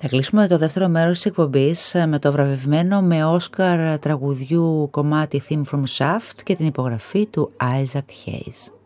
Θα κλείσουμε το δεύτερο μέρος της εκπομπής με το βραβευμένο με Όσκαρ τραγουδιού κομμάτι Theme from Shaft και την υπογραφή του Isaac Hayes.